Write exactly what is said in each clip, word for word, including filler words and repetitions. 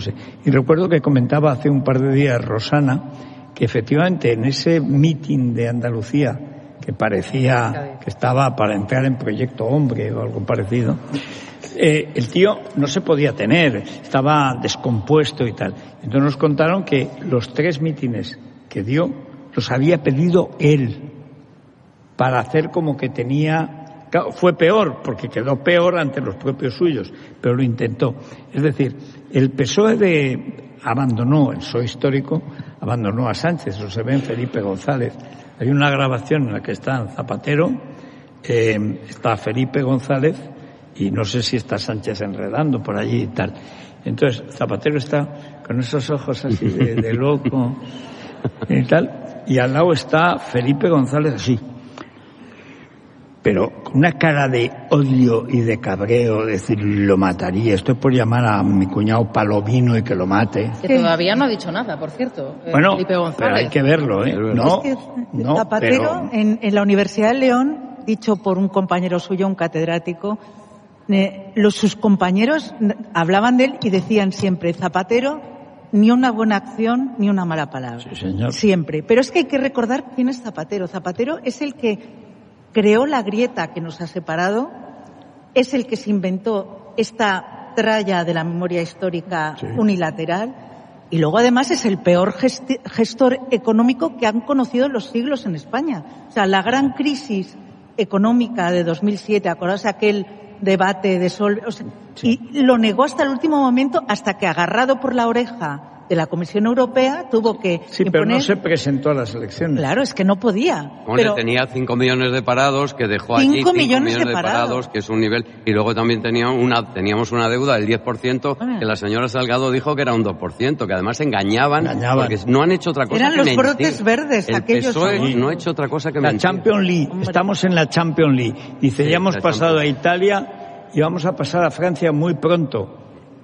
Y recuerdo que comentaba hace un par de días Rosana que efectivamente en ese mitin de Andalucía, que parecía que estaba para entrar en Proyecto Hombre o algo parecido, eh, el tío no se podía tener, estaba descompuesto y tal. Entonces nos contaron que los tres mítines que dio los había pedido él para hacer como que tenía... Claro, fue peor, porque quedó peor ante los propios suyos, pero lo intentó. Es decir, el P S O E de, abandonó, el P S O E histórico, abandonó a Sánchez, eso se ve en Felipe González. Hay una grabación en la que está Zapatero, eh, está Felipe González, y no sé si está Sánchez enredando por allí y tal. Entonces, Zapatero está con esos ojos así de, de loco y tal, y al lado está Felipe González así, pero con una cara de odio y de cabreo, decir, lo mataría, estoy por llamar a mi cuñado Palomino y que lo mate. Que todavía no ha dicho nada, por cierto, bueno, Felipe González. Pero hay que verlo, ¿eh? No, es que no, Zapatero, pero... en, en la Universidad de León, dicho por un compañero suyo, un catedrático, eh, los, sus compañeros hablaban de él y decían siempre, Zapatero, ni una buena acción, ni una mala palabra. Sí, señor. Siempre. Pero es que hay que recordar quién es Zapatero. Zapatero es el que creó la grieta que nos ha separado, es el que se inventó esta tralla de la memoria histórica sí. unilateral, y luego además es el peor gesti- gestor económico que han conocido los siglos en España. O sea, la gran crisis económica de dos mil siete, acordaos aquel debate de Sol, o sea, sí. y lo negó hasta el último momento, hasta que, agarrado por la oreja de la Comisión Europea, tuvo que sí, imponer... pero no se presentó a las elecciones. Claro, es que no podía. Hombre, pero... tenía cinco millones de parados, que dejó allí cinco cinco millones, millones de, de parados. parados, que es un nivel, y luego también tenía una, teníamos una deuda del diez por ciento, ah. que la señora Salgado dijo que era un dos por ciento, que además engañaban, engañaban. porque no han hecho otra cosa Eran que los mentir. brotes verdes, el aquellos... P S O E son... no ha hecho otra cosa que la mentir. La Champions League, Hombre. Estamos en la Champions League. Dice, sí, ya hemos pasado Champions. a Italia y vamos a pasar a Francia muy pronto.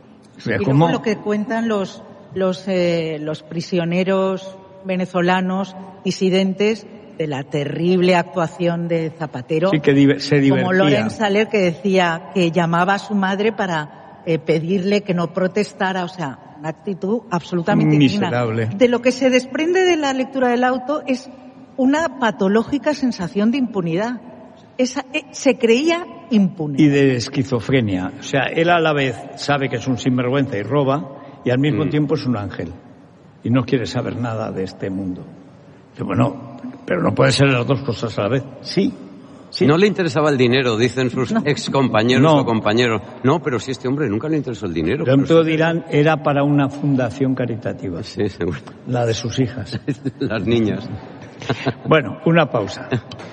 O sea, y ¿cómo? luego lo que cuentan los... los eh, los prisioneros venezolanos disidentes de la terrible actuación de Zapatero, sí, que div- se divertía. Como Lorenz Saler, que decía que llamaba a su madre para eh, pedirle que no protestara, o sea, una actitud absolutamente miserable. Digna. De lo que se desprende de la lectura del auto es una patológica sensación de impunidad. Esa, eh, se creía impune. Y de esquizofrenia. O sea, él a la vez sabe que es un sinvergüenza y roba, y al mismo mm. tiempo es un ángel y no quiere saber nada de este mundo. Y bueno, pero no puede ser las dos cosas a la vez. Sí, sí. No le interesaba el dinero, dicen sus no. ex compañeros no. o compañeros. No, pero si este hombre nunca le interesó el dinero. Pronto dirán, era para una fundación caritativa. Sí, seguro. La de sus hijas. Las niñas. Bueno, una pausa.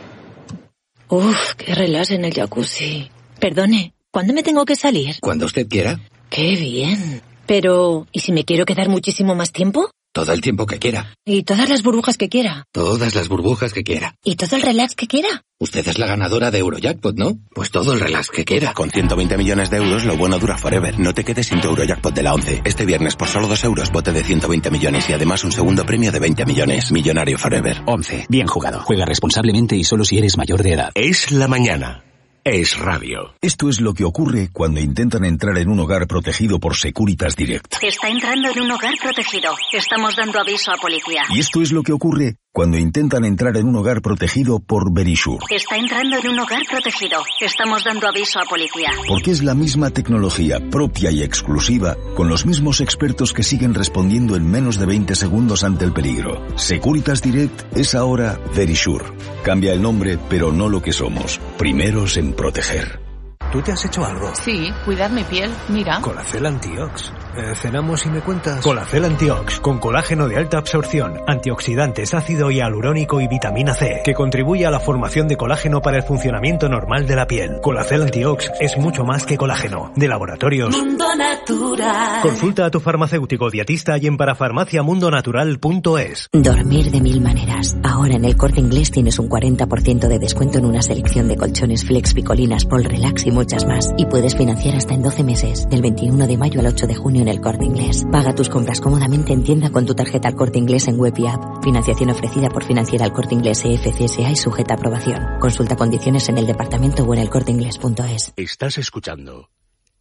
Uf, qué relax en el jacuzzi. Perdone, ¿cuándo me tengo que salir? Cuando usted quiera. Qué bien. Pero, ¿y si me quiero quedar muchísimo más tiempo? Todo el tiempo que quiera. ¿Y todas las burbujas que quiera? Todas las burbujas que quiera. ¿Y todo el relax que quiera? Usted es la ganadora de Eurojackpot, ¿no? Pues todo el relax que quiera. Con ciento veinte millones de euros, lo bueno dura forever. No te quedes sin tu Eurojackpot de la once. Este viernes, por solo dos euros, bote de ciento veinte millones y además un segundo premio de veinte millones. Millonario forever. once. Bien jugado. Juega responsablemente y solo si eres mayor de edad. Es la mañana. Es radio. Esto es lo que ocurre cuando intentan entrar en un hogar protegido por Securitas Direct. Está entrando en un hogar protegido. Estamos dando aviso a policía. Y esto es lo que ocurre cuando intentan entrar en un hogar protegido por Verisure. Está entrando en un hogar protegido. Estamos dando aviso a policía. Porque es la misma tecnología propia y exclusiva, con los mismos expertos que siguen respondiendo en menos de veinte segundos ante el peligro. Securitas Direct es ahora Verisure. Cambia el nombre, pero no lo que somos. Primeros en proteger. ¿Tú te has hecho algo? Sí, cuidar mi piel, mira. Colacel Antiox. Eh, cenamos y me cuentas. Colacel Antiox, con colágeno de alta absorción, antioxidantes, ácido hialurónico y vitamina C, que contribuye a la formación de colágeno para el funcionamiento normal de la piel. Colacel Antiox es mucho más que colágeno. De Laboratorios Mundo Natural. Consulta a tu farmacéutico dietista y en parafarmacia mundo natural punto es. Dormir de mil maneras. Ahora en el Corte Inglés tienes un cuarenta por ciento de descuento en una selección de colchones Flex, Picolinas, Pol Relax y muchas más. Y puedes financiar hasta en doce meses, del veintiuno de mayo al ocho de junio en el Corte Inglés. Paga tus compras cómodamente en tienda con tu tarjeta al Corte Inglés en web y app. Financiación ofrecida por Financiera al Corte Inglés E F C S A y sujeta a aprobación. Consulta condiciones en el departamento o en el corte inglés punto es. Estás escuchando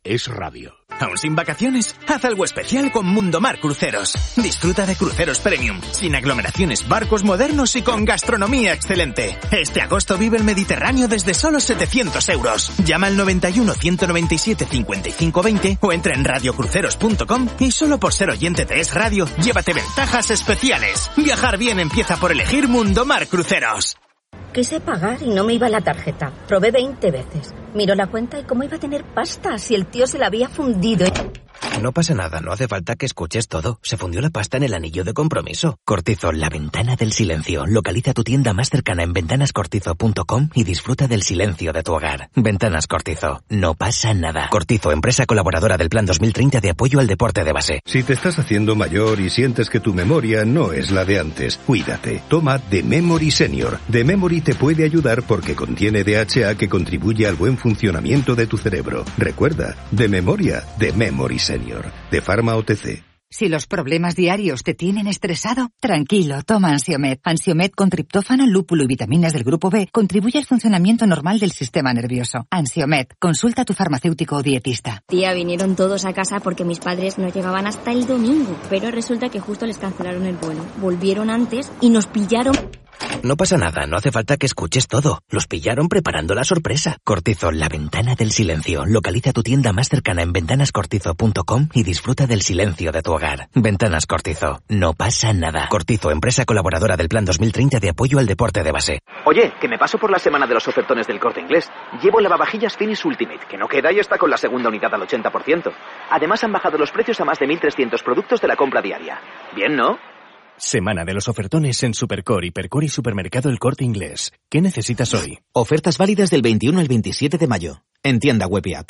es radio. ¿Aún sin vacaciones? Haz algo especial con Mundomar Cruceros. Disfruta de cruceros premium, sin aglomeraciones, barcos modernos y con gastronomía excelente. Este agosto vive el Mediterráneo desde solo setecientos euros. Llama al noventa y uno, ciento noventa y siete, cincuenta y cinco veinte o entra en radio cruceros punto com y solo por ser oyente de Es Radio, llévate ventajas especiales. Viajar bien empieza por elegir Mundomar Cruceros. Quise pagar y no me iba la tarjeta. Probé veinte veces. Miró la cuenta y cómo iba a tener pasta si el tío se la había fundido. No pasa nada, no hace falta que escuches todo. Se fundió la pasta en el anillo de compromiso. Cortizo, la ventana del silencio. Localiza tu tienda más cercana en ventanas cortizo punto com y disfruta del silencio de tu hogar. Ventanas Cortizo. No pasa nada. Cortizo, empresa colaboradora del Plan dos mil treinta de apoyo al deporte de base. Si te estás haciendo mayor y sientes que tu memoria no es la de antes, cuídate. Toma The Memory Senior. The Memory te puede ayudar porque contiene D H A que contribuye al buen funcionamiento de tu cerebro. Recuerda, de memoria, The Memory Senior. De Pharma O T C. Si los problemas diarios te tienen estresado, tranquilo, toma Ansiomed. Ansiomed con triptófano, lúpulo y vitaminas del grupo B contribuye al funcionamiento normal del sistema nervioso. Ansiomed, consulta a tu farmacéutico o dietista. Tía, vinieron todos a casa porque mis padres no llegaban hasta el domingo, pero resulta que justo les cancelaron el vuelo. Volvieron antes y nos pillaron... No pasa nada, no hace falta que escuches todo. Los pillaron preparando la sorpresa. Cortizo, la ventana del silencio. Localiza tu tienda más cercana en ventanas cortizo punto com y disfruta del silencio de tu hogar. Ventanas Cortizo. No pasa nada. Cortizo, empresa colaboradora del Plan dos mil treinta de apoyo al deporte de base. Oye, que me paso por la semana de los ofertones del Corte Inglés. Llevo el lavavajillas Finish Ultimate, que no queda y está con la segunda unidad al ochenta por ciento. Además han bajado los precios a más de mil trescientos productos de la compra diaria. Bien, ¿no? Semana de los ofertones en Supercore, Hipercore y Supermercado El Corte Inglés. ¿Qué necesitas hoy? Ofertas válidas del veintiuno al veintisiete de mayo. En tienda web y app.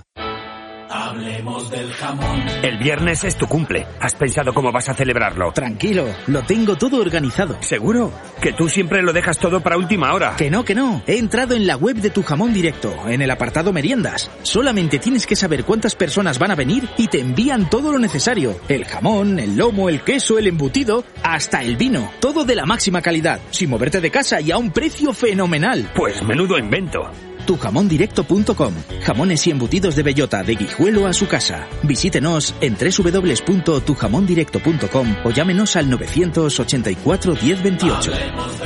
Hablemos del jamón. El viernes es tu cumple. ¿Has pensado cómo vas a celebrarlo? Tranquilo, lo tengo todo organizado. ¿Seguro? Que tú siempre lo dejas todo para última hora. Que no, que no. He entrado en la web de Tu Jamón Directo, en el apartado meriendas. Solamente tienes que saber cuántas personas van a venir y te envían todo lo necesario. El jamón, el lomo, el queso, el embutido, hasta el vino. Todo de la máxima calidad, sin moverte de casa y a un precio fenomenal. Pues menudo invento. tu jamón directo punto com. Jamones y embutidos de bellota, de Guijuelo a su casa. Visítenos en doble u doble u doble u punto tu jamón directo punto com o llámenos al novecientos ochenta y cuatro diez veintiocho.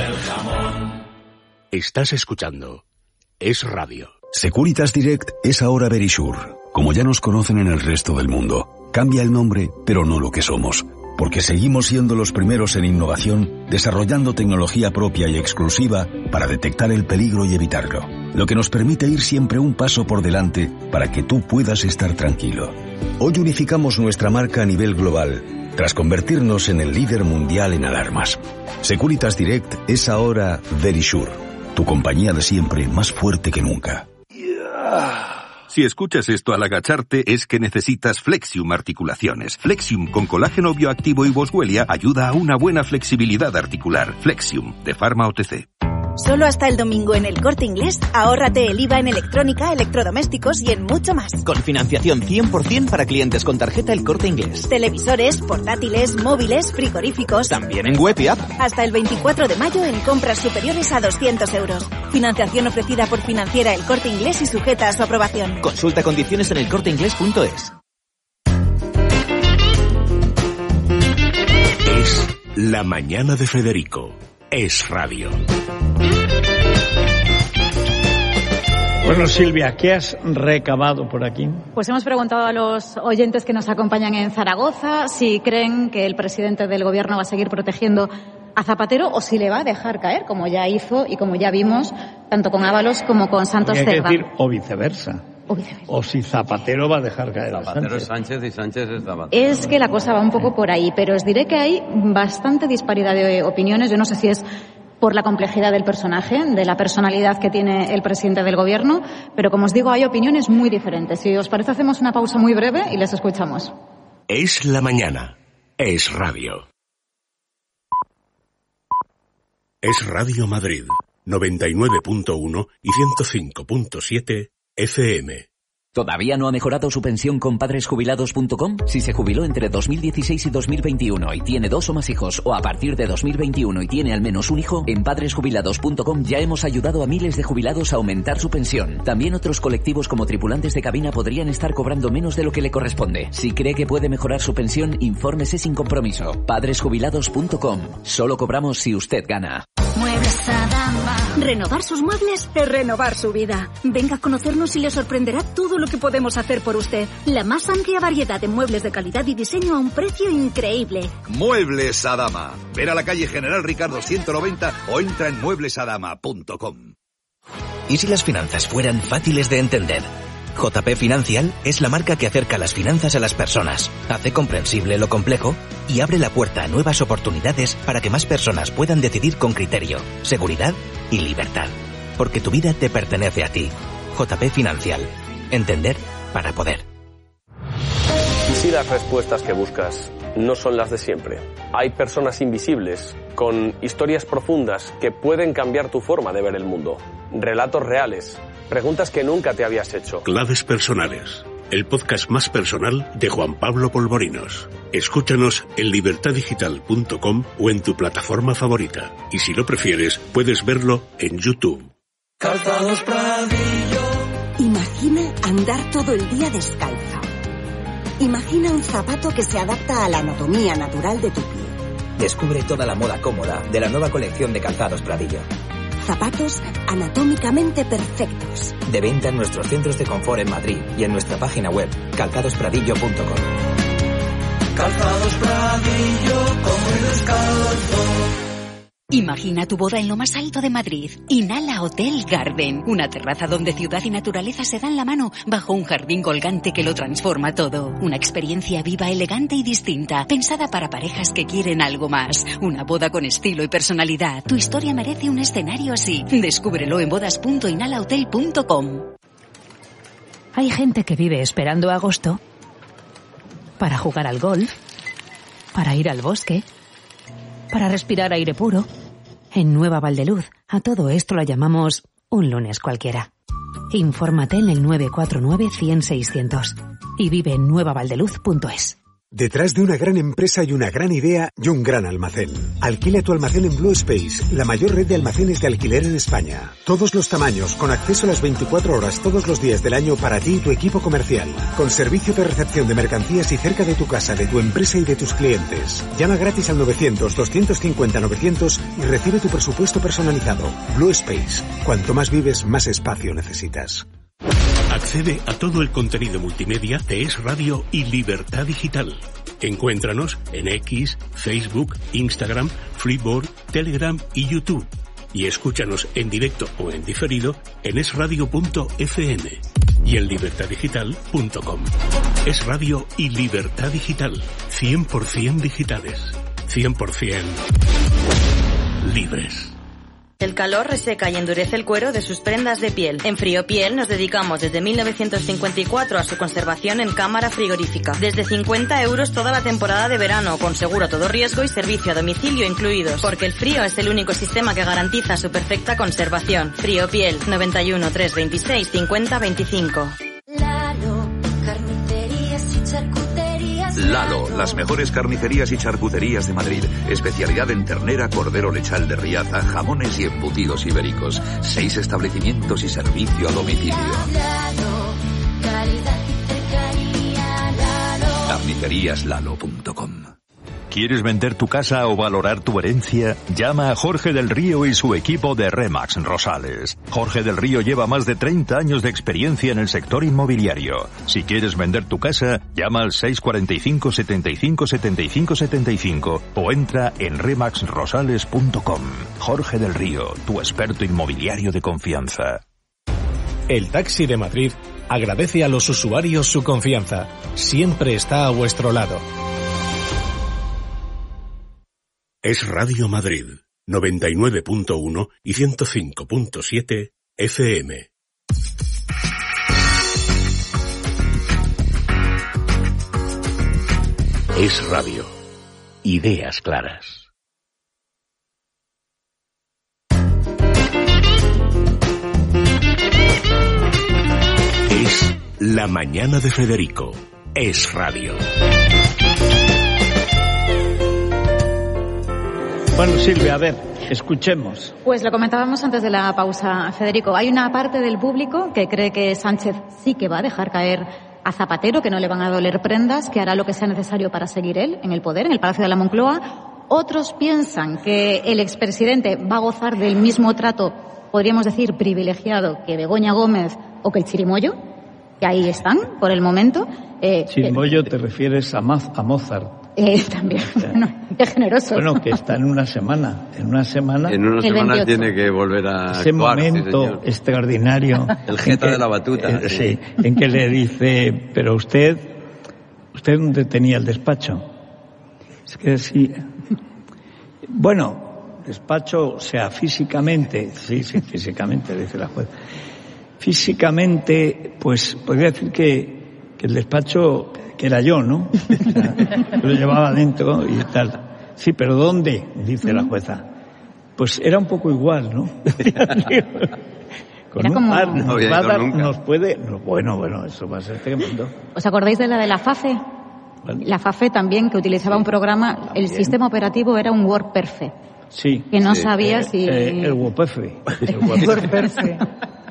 Estás escuchando Es Radio. Securitas Direct es ahora Verisure. Como ya nos conocen en el resto del mundo, cambia el nombre, pero no lo que somos. Porque seguimos siendo los primeros en innovación, desarrollando tecnología propia y exclusiva para detectar el peligro y evitarlo. Lo que nos permite ir siempre un paso por delante para que tú puedas estar tranquilo. Hoy unificamos nuestra marca a nivel global, tras convertirnos en el líder mundial en alarmas. Securitas Direct es ahora Verisure, tu compañía de siempre más fuerte que nunca. Si escuchas esto al agacharte es que necesitas Flexium Articulaciones. Flexium con colágeno bioactivo y boswellia ayuda a una buena flexibilidad articular. Flexium, de Pharma O T C. Solo hasta el domingo en El Corte Inglés, ahórrate el I V A en electrónica, electrodomésticos y en mucho más. Con financiación cien por ciento para clientes con tarjeta El Corte Inglés. Televisores, portátiles, móviles, frigoríficos. También en web y app. Hasta el veinticuatro de mayo en compras superiores a doscientos euros. Financiación ofrecida por Financiera El Corte Inglés y sujeta a su aprobación. Consulta condiciones en el corte inglés punto es. Es La Mañana de Federico. Es Radio. Bueno, Silvia, ¿qué has recabado por aquí? Pues hemos preguntado a los oyentes que nos acompañan en Zaragoza si creen que el presidente del gobierno va a seguir protegiendo a Zapatero o si le va a dejar caer, como ya hizo y como ya vimos, tanto con Ábalos como con Santos Cerdán. Hay que decir, o viceversa. O viceversa. O si Zapatero va a dejar caer a Zapatero Sánchez. es Sánchez y Sánchez es Zapatero. Es que la cosa va un poco por ahí, pero os diré que hay bastante disparidad de opiniones. Yo no sé si es por la complejidad del personaje, de la personalidad que tiene el presidente del gobierno, pero como os digo, hay opiniones muy diferentes. Si os parece, hacemos una pausa muy breve y les escuchamos. Es La Mañana. Es Radio. Es Radio Madrid, noventa y nueve punto uno y ciento cinco punto siete F M. ¿Todavía no ha mejorado su pensión con padres jubilados punto com? Si se jubiló entre dos mil dieciséis y dos mil veintiuno y tiene dos o más hijos, o a partir de dos mil veintiuno y tiene al menos un hijo, en padres jubilados punto com ya hemos ayudado a miles de jubilados a aumentar su pensión. También otros colectivos como tripulantes de cabina podrían estar cobrando menos de lo que le corresponde. Si cree que puede mejorar su pensión, infórmese sin compromiso. padres jubilados punto com. Solo cobramos si usted gana. Muebles Adama. Renovar sus muebles es renovar su vida. Venga a conocernos y le sorprenderá todo lo que podemos hacer por usted. La más amplia variedad de muebles de calidad y diseño a un precio increíble. Muebles Adama. Ver a la calle General Ricardo ciento noventa o entra en muebles adama punto com. ¿Y si las finanzas fueran fáciles de entender? J P Financial es la marca que acerca las finanzas a las personas, hace comprensible lo complejo y abre la puerta a nuevas oportunidades para que más personas puedan decidir con criterio, seguridad y libertad. Porque tu vida te pertenece a ti. J P Financial. Entender para poder. ¿Y si las respuestas que buscas no son las de siempre? Hay personas invisibles, con historias profundas que pueden cambiar tu forma de ver el mundo. Relatos reales, preguntas que nunca te habías hecho. Claves personales, el podcast más personal de Juan Pablo Polvorinos. Escúchanos en libertad digital punto com o en tu plataforma favorita. Y si lo prefieres, puedes verlo en YouTube. Calzados Pradillo. Imagina andar todo el día descalzo. Imagina un zapato que se adapta a la anatomía natural de tu pie. Descubre toda la moda cómoda de la nueva colección de Calzados Pradillo. Zapatos anatómicamente perfectos. De venta en nuestros centros de confort en Madrid y en nuestra página web calzados pradillo punto com. Calzados Pradillo, como el descalzo. Imagina tu boda en lo más alto de Madrid. Inhala Hotel Garden. Una terraza donde ciudad y naturaleza se dan la mano bajo un jardín colgante que lo transforma todo. Una experiencia viva, elegante y distinta, pensada para parejas que quieren algo más. Una boda con estilo y personalidad. Tu historia merece un escenario así. Descúbrelo en bodas punto inhala hotel punto com. Hay gente que vive esperando agosto para jugar al golf, para ir al bosque, para respirar aire puro. En Nueva Valdeluz, a todo esto lo llamamos un lunes cualquiera. Infórmate en el nueve cuatro nueve, cien, seiscientos y vive en nueva valdeluz punto es. Detrás de una gran empresa hay una gran idea y un gran almacén. Alquila tu almacén en Blue Space, la mayor red de almacenes de alquiler en España. Todos los tamaños, con acceso a las veinticuatro horas todos los días del año para ti y tu equipo comercial. Con servicio de recepción de mercancías y cerca de tu casa, de tu empresa y de tus clientes. Llama gratis al novecientos, doscientos cincuenta, novecientos y recibe tu presupuesto personalizado. Blue Space. Cuanto más vives, más espacio necesitas. Accede a todo el contenido multimedia de Es Radio y Libertad Digital. Encuéntranos en X, Facebook, Instagram, Flipboard, Telegram y YouTube. Y escúchanos en directo o en diferido en es radio punto efe eme y en libertad digital punto com. Es Radio y Libertad Digital. cien por ciento digitales. cien por ciento libres. El calor reseca y endurece el cuero de sus prendas de piel. En Friopiel nos dedicamos desde mil novecientos cincuenta y cuatro a su conservación en cámara frigorífica. Desde cincuenta euros toda la temporada de verano, con seguro a todo riesgo y servicio a domicilio incluidos. Porque el frío es el único sistema que garantiza su perfecta conservación. Friopiel, noventa y uno, trescientos veintiséis, cincuenta, veinticinco. Lalo, carnicerías y charcuterías. Lalo, las mejores carnicerías y charcuterías de Madrid. Especialidad en ternera, cordero lechal de Riaza, jamones y embutidos ibéricos. Seis establecimientos y servicio a domicilio. Lalo, calidad y cercanía. Lalo. carnicerías lalo punto com. ¿Quieres vender tu casa o valorar tu herencia? Llama a Jorge del Río y su equipo de Remax Rosales. Jorge del Río lleva más de treinta años de experiencia en el sector inmobiliario. Si quieres vender tu casa, llama al seis cuatro cinco, setenta y cinco, setenta y cinco, setenta y cinco o entra en remax rosales punto com. Jorge del Río, tu experto inmobiliario de confianza. El Taxi de Madrid agradece a los usuarios su confianza. Siempre está a vuestro lado. Es Radio Madrid, noventa y nueve punto uno y ciento cinco punto siete efe eme. Es Radio. Ideas claras. Es La mañana de Federico. Es radio. Bueno, Silvia, a ver, escuchemos. Pues lo comentábamos antes de la pausa, Federico. Hay una parte del público que cree que Sánchez sí que va a dejar caer a Zapatero, que no le van a doler prendas, que hará lo que sea necesario para seguir él en el poder, en el Palacio de la Moncloa. Otros piensan que el expresidente va a gozar del mismo trato, podríamos decir, privilegiado que Begoña Gómez o que el Chirimoyo, que ahí están por el momento. Eh, Chirimoyo, te refieres a, Maz, a Mozart. Eh, también, bueno, qué generoso. Bueno, que está en una semana. En una semana. En una semana tiene que volver a ese actuar, momento sí, extraordinario. El jeta que, de la batuta. Eh, sí, en que le dice, pero usted, ¿usted dónde tenía el despacho? Es que sí. Bueno, despacho, o sea, físicamente, sí, sí, físicamente, dice la juez. Físicamente, pues podría decir que, que el despacho, que era yo, ¿no? O sea, lo llevaba dentro y tal. Sí, pero ¿dónde? Dice la jueza. Pues era un poco igual, ¿no? Con era un como... par nos, no va a dar, nunca. nos puede... Bueno, bueno, eso va a ser tremendo. ¿Os acordáis de la de la FAFE? Bueno. La FAFE también, que utilizaba un programa, también. El sistema operativo era un WordPerfect. Sí. Que no sí. sabía eh, si... Eh, el WordPerfect. El WordPerfect.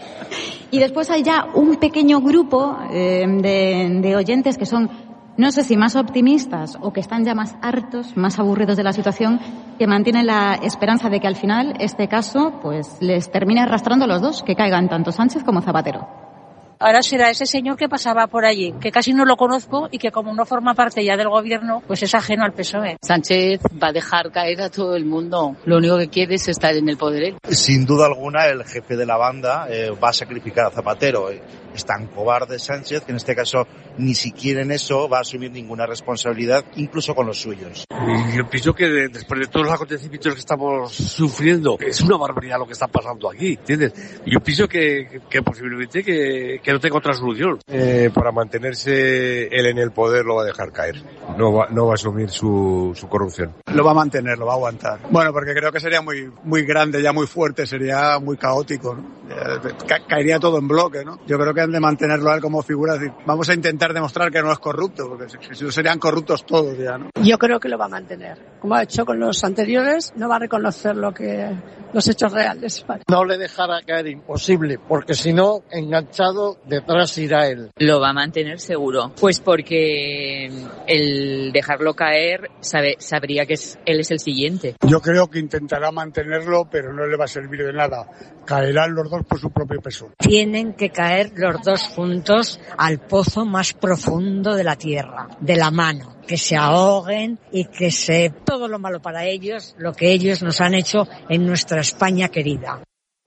Y después hay ya un pequeño grupo eh, de, de oyentes que son, no sé si más optimistas o que están ya más hartos, más aburridos de la situación, que mantienen la esperanza de que al final este caso pues les termine arrastrando a los dos, que caigan tanto Sánchez como Zapatero. Ahora será ese señor que pasaba por allí, que casi no lo conozco y que como no forma parte ya del gobierno, pues es ajeno al P S O E. Sánchez va a dejar caer a todo el mundo. Lo único que quiere es estar en el poder él. Sin duda alguna, el jefe de la banda eh, va a sacrificar a Zapatero. Es tan cobarde Sánchez que en este caso ni siquiera en eso va a asumir ninguna responsabilidad, incluso con los suyos. Yo pienso que de, después de todos los acontecimientos que estamos sufriendo, es una barbaridad lo que está pasando aquí, ¿entiendes? Yo pienso que, que, que posiblemente que, que no tenga otra solución. Eh, para mantenerse él en el poder lo va a dejar caer. No va, no va a asumir su, su corrupción. Lo va a mantener, lo va a aguantar. Bueno, porque creo que sería muy, muy grande, ya muy fuerte, sería muy caótico, ¿no? Ca- caería todo en bloque, ¿no? Yo creo que han de mantenerlo a él como figura, es decir, vamos a intentar demostrar que no es corrupto, porque si no serían corruptos todos ya, ¿no? Yo creo que lo va a mantener. Como ha hecho con los anteriores, no va a reconocer lo que los hechos reales. No le dejará caer, imposible, porque si no, enganchado, detrás irá él. Lo va a mantener seguro. Pues porque el dejarlo caer sabe, sabría que es, él es el siguiente. Yo creo que intentará mantenerlo, pero no le va a servir de nada. Caerán los dos por su propio peso. Tienen que caer los dos juntos al pozo más profundo de la tierra, de la mano. Que se ahoguen y que se todo lo malo para ellos, lo que ellos nos han hecho en nuestra España querida.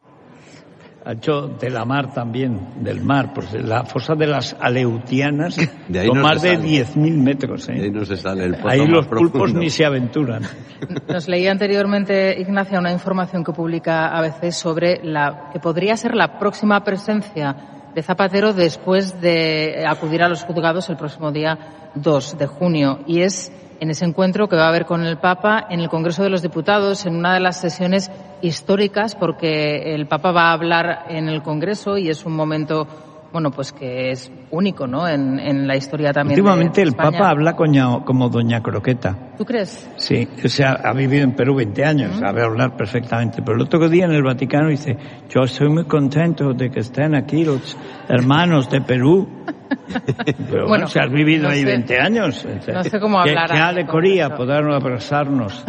Ha hecho de la mar también, del mar, pues la fosa de las Aleutianas, de ahí con no más de sale. diez mil metros. ¿eh? De ahí no se sale el pozo Ahí más los pulpos profundo. ni se aventuran. Nos leía anteriormente, Ignacia, una información que publica A B C sobre la que podría ser la próxima presencia de Zapatero después de acudir a los juzgados el próximo día dos de junio. Y es en ese encuentro que va a haber con el Papa en el Congreso de los Diputados, en una de las sesiones históricas, porque el Papa va a hablar en el Congreso y es un momento, bueno, pues que es único, ¿no?, en, en la historia también. Últimamente de el España. Papa habla coña- como Doña Croqueta. ¿Tú crees? Sí, o sea, ha vivido en Perú veinte años, Uh-huh. sabe hablar perfectamente. Pero el otro día en el Vaticano dice, yo estoy muy contento de que estén aquí los hermanos de Perú. Pero bueno, Bueno, si has vivido no ahí sé. veinte años. No sé cómo ¿Qué, hablará qué en el alegoría Congreso. poder abrazarnos?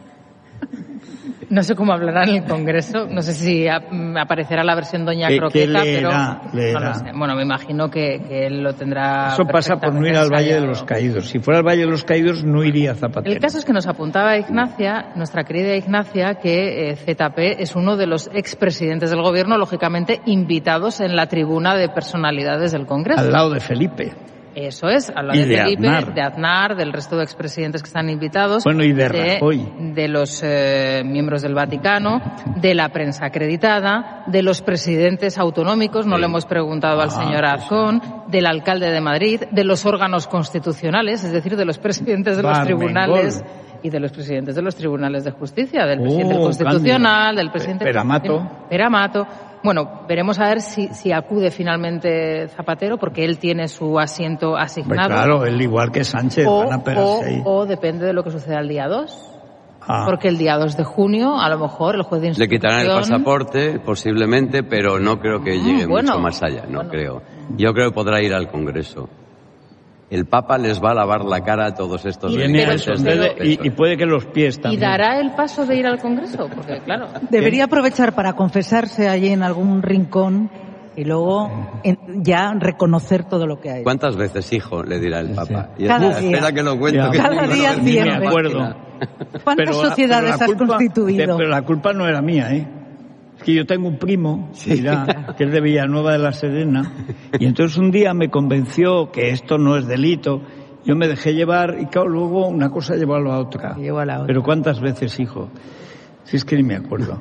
No sé cómo hablará en el Congreso, no sé si ap- aparecerá la versión Doña ¿Qué- Croqueta, qué leerá? pero Leerá. no lo sé. Bueno, me imagino que, que él lo tendrá. Eso pasa por no ir al Valle de perfectamente los Caídos. Si fuera al Valle de los Caídos no iría Zapatero. El caso es que nos apuntaba Ignacia, nuestra querida Ignacia, que eh, Z P es uno de los expresidentes del gobierno, lógicamente invitados en la tribuna de personalidades del Congreso. Al lado de Felipe. Eso es, a la Y de de Felipe, Aznar. de Aznar, del resto de expresidentes que están invitados. Bueno, y de Rajoy. De los eh, miembros del Vaticano, de la prensa acreditada, de los presidentes autonómicos, no le hemos preguntado al Ah, señor Azcón, del alcalde de Madrid, de los órganos constitucionales, es decir, de los presidentes de los Barmengol. tribunales y de los presidentes de los tribunales de justicia, del presidente Oh, del Constitucional, Cándido. del presidente... Pera Mato. Pera Mato. Bueno, veremos a ver si, si acude finalmente Zapatero, porque él tiene su asiento asignado. Pues claro, él igual que Sánchez o, van a perderse o, o depende de lo que suceda el día dos. Ah. Porque el día dos de junio, a lo mejor, el juez de instrucción... Le quitarán el pasaporte, posiblemente, pero no creo que llegue Mm, bueno, mucho más allá, no bueno. creo. Yo creo que podrá ir al Congreso. El Papa les va a lavar la cara a todos estos Tiene delincuentes eso, de debe- y, y puede que los pies ¿Y también. dará el paso de ir al Congreso? Porque, claro... Debería aprovechar para confesarse allí en algún rincón y luego en- ya reconocer todo lo que hay. ¿Cuántas veces, hijo? Le dirá el Papa. Y Cada espera, día. espera que lo cuento. Ya. que Cada ni me día lo- ni siempre. me acuerdo. ¿Cuántas Pero la- sociedades pero la has culpa- constituido? Pero la culpa no era mía, ¿eh? Es que yo tengo un primo, mira, que es de Villanueva de la Serena, y entonces un día me convenció que esto no es delito. Yo me dejé llevar y claro, luego una cosa llevó a la otra. Llevó a la otra. Pero ¿cuántas veces, hijo? Si es que ni me acuerdo.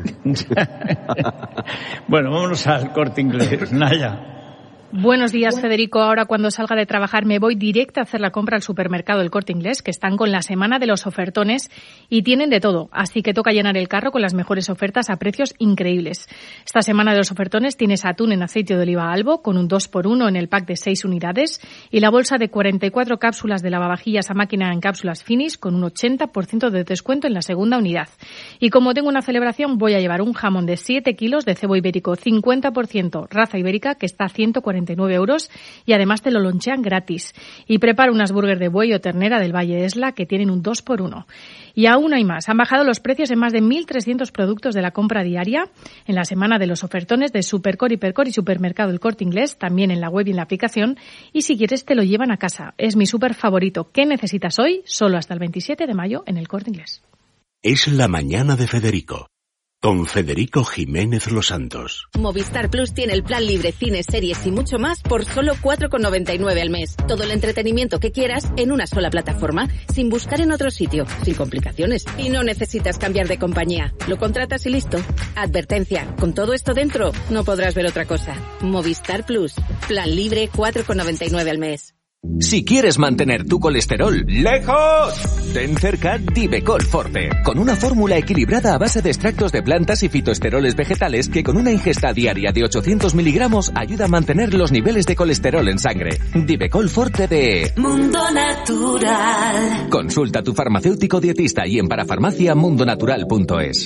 Bueno, vámonos al Corte Inglés. Naya. Buenos días, Federico. Ahora cuando salga de trabajar me voy directa a hacer la compra al supermercado del Corte Inglés, que están con la semana de los ofertones y tienen de todo. Así que toca llenar el carro con las mejores ofertas a precios increíbles. Esta semana de los ofertones tienes atún en aceite de oliva Albo con un dos por uno en el pack de seis unidades y la bolsa de cuarenta y cuatro cápsulas de lavavajillas a máquina en cápsulas Finish con un ochenta por ciento de descuento en la segunda unidad. Y como tengo una celebración, voy a llevar un jamón de siete kilos de cebo ibérico cincuenta por ciento raza ibérica que está a ciento cuarenta y nueve euros y además te lo lonchean gratis. Y preparo unas burgers de buey o ternera del Valle Esla que tienen un dos por uno. Y aún hay más. Han bajado los precios en más de mil trescientos productos de la compra diaria en la semana de los ofertones de Supercore, Hipercore y Supermercado El Corte Inglés, también en la web y en la aplicación. Y si quieres te lo llevan a casa. Es mi súper favorito. ¿Qué necesitas hoy? Solo hasta el veintisiete de mayo en El Corte Inglés. Es la mañana de Federico, con Federico Jiménez Los Santos. Movistar Plus tiene el plan libre, cine, series y mucho más por solo cuatro con noventa y nueve al mes. Todo el entretenimiento que quieras en una sola plataforma, sin buscar en otro sitio, sin complicaciones. Y no necesitas cambiar de compañía. Lo contratas y listo. Advertencia, con todo esto dentro, no podrás ver otra cosa. Movistar Plus, plan libre cuatro con noventa y nueve al mes. Si quieres mantener tu colesterol lejos, ten cerca Divecol Forte, con una fórmula equilibrada a base de extractos de plantas y fitoesteroles vegetales que con una ingesta diaria de ochocientos miligramos ayuda a mantener los niveles de colesterol en sangre. Divecol Forte de Mundo Natural. Consulta a tu farmacéutico dietista y en parafarmacia mundonatural punto es.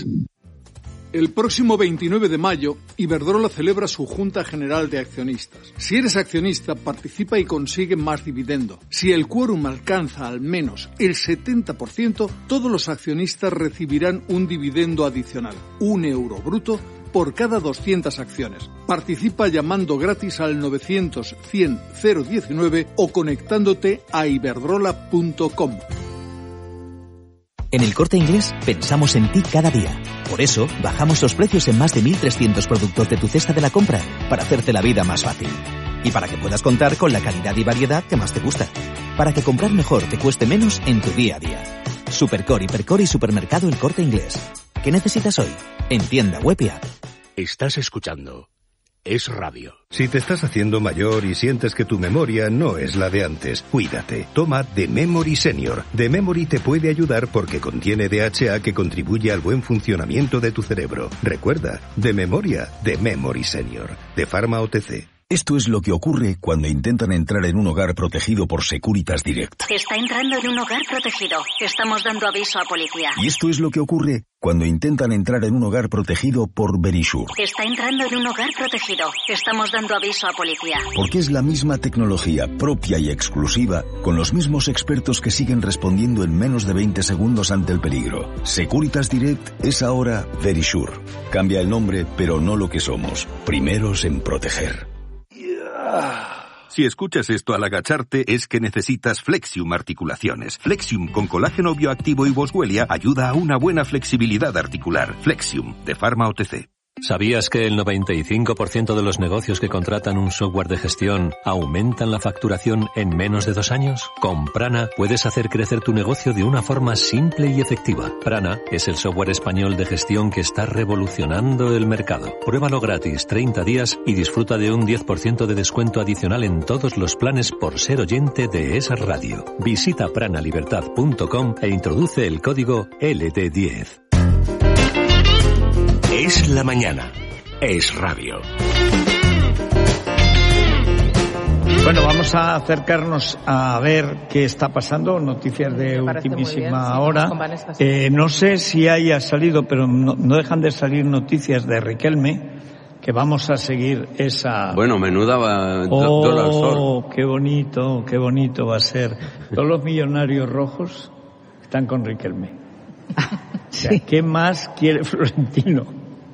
El próximo veintinueve de mayo, Iberdrola celebra su Junta General de Accionistas. Si eres accionista, participa y consigue más dividendo. Si el quórum alcanza al menos el setenta por ciento, todos los accionistas recibirán un dividendo adicional, un euro bruto, por cada doscientas acciones. Participa llamando gratis al novecientos cien cero diecinueve o conectándote a iberdrola punto com. En El Corte Inglés pensamos en ti cada día. Por eso, bajamos los precios en más de mil trescientos productos de tu cesta de la compra, para hacerte la vida más fácil. Y para que puedas contar con la calidad y variedad que más te gusta. Para que comprar mejor te cueste menos en tu día a día. Supercore, Hipercore y Supermercado El Corte Inglés. ¿Qué necesitas hoy? En tienda web y app. Estás escuchando Es Radio. Si te estás haciendo mayor y sientes que tu memoria no es la de antes, cuídate. Toma The Memory Senior. The Memory te puede ayudar porque contiene D H A que contribuye al buen funcionamiento de tu cerebro. Recuerda, de memoria, The Memory Senior. De Pharma O T C. Esto es lo que ocurre cuando intentan entrar en un hogar protegido por Securitas Direct. Está entrando en un hogar protegido. Estamos dando aviso a policía. Y esto es lo que ocurre cuando intentan entrar en un hogar protegido por Verisure. Está entrando en un hogar protegido. Estamos dando aviso a policía. Porque es la misma tecnología propia y exclusiva, con los mismos expertos que siguen respondiendo en menos de veinte segundos ante el peligro. Securitas Direct es ahora Verisure. Cambia el nombre, pero no lo que somos. Primeros en proteger. Si escuchas esto al agacharte es que necesitas Flexium articulaciones. Flexium con colágeno bioactivo y boswellia ayuda a una buena flexibilidad articular. Flexium, de Pharma O T C. ¿Sabías que el noventa y cinco por ciento de los negocios que contratan un software de gestión aumentan la facturación en menos de dos años? Con Prana puedes hacer crecer tu negocio de una forma simple y efectiva. Prana es el software español de gestión que está revolucionando el mercado. Pruébalo gratis treinta días y disfruta de un diez por ciento de descuento adicional en todos los planes por ser oyente de esa radio. Visita prana libertad punto com e introduce el código L D diez. Es la mañana. Es Radio. Bueno, vamos a acercarnos a ver qué está pasando, noticias de ultimísima bien, hora. Sí, eh, no sé si haya salido, pero no, no dejan de salir noticias de Riquelme, que vamos a seguir esa... Bueno, menuda va... Oh, dólar sol. Qué bonito, qué bonito va a ser. Todos los millonarios rojos están con Riquelme. O sea, sí. ¿Qué más quiere Florentino?